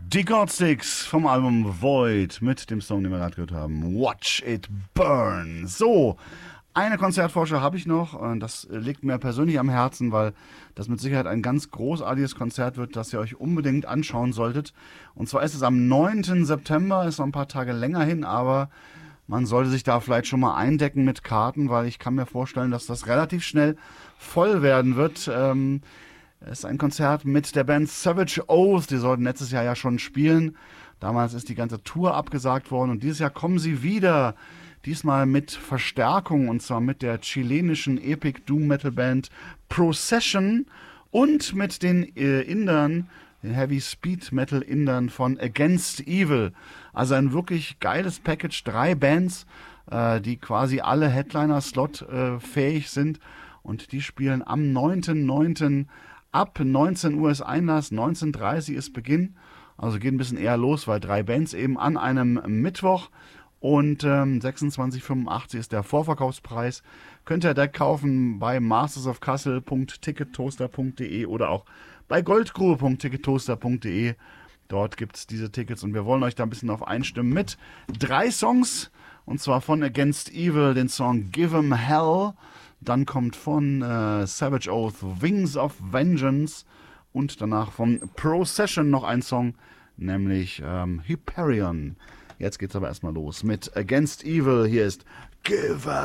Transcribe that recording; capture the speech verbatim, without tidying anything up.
Die Godsticks vom Album Void mit dem Song, den wir gerade gehört haben, Watch It Burn. So, eine Konzertvorschau habe ich noch und das liegt mir persönlich am Herzen, weil das mit Sicherheit ein ganz großartiges Konzert wird, das ihr euch unbedingt anschauen solltet. Und zwar ist es am neunten September, ist noch ein paar Tage länger hin, aber man sollte sich da vielleicht schon mal eindecken mit Karten, weil ich kann mir vorstellen, dass das relativ schnell voll werden wird. Ähm, Es ist ein Konzert mit der Band Savage Oath. Die sollten letztes Jahr ja schon spielen. Damals ist die ganze Tour abgesagt worden und dieses Jahr kommen sie wieder. Diesmal mit Verstärkung und zwar mit der chilenischen Epic Doom Metal Band Procession und mit den äh, Indern, den Heavy Speed Metal Indern von Against Evil. Also ein wirklich geiles Package. Drei Bands, äh, die quasi alle Headliner-Slot äh, fähig sind und die spielen am neunten neunten ab neunzehn Uhr ist Einlass, neunzehn Uhr dreißig ist Beginn. Also geht ein bisschen eher los, weil drei Bands eben an einem Mittwoch. Und ähm, sechsundzwanzig Euro fünfundachtzig ist der Vorverkaufspreis. Könnt ihr direkt kaufen bei masters of kassel punkt tickettoaster punkt de oder auch bei goldgrube punkt tickettoaster punkt de. Dort gibt es diese Tickets und wir wollen euch da ein bisschen auf einstimmen mit drei Songs. Und zwar von Against Evil den Song Give 'em Hell. Dann kommt von äh, Savage Oath Wings of Vengeance und danach von Procession noch ein Song, nämlich ähm, Hyperion. Jetzt geht's aber erstmal los mit Against Evil. Hier ist Give 'em